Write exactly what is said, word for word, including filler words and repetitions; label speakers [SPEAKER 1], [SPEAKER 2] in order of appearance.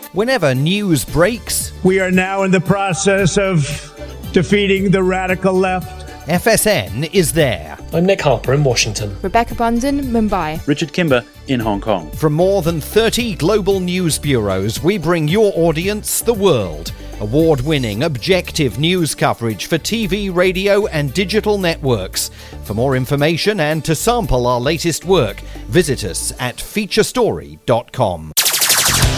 [SPEAKER 1] Whenever news breaks,
[SPEAKER 2] we are now in the process of defeating the radical left.
[SPEAKER 1] F S N is there.
[SPEAKER 3] I'm Nick Harper in Washington.
[SPEAKER 4] Rebecca Bunden, Mumbai.
[SPEAKER 5] Richard Kimber in Hong Kong.
[SPEAKER 1] From more than thirty global news bureaus, we bring your audience the world. Award-winning, objective news coverage for T V, radio and digital networks. For more information and to sample our latest work, visit us at feature story dot com.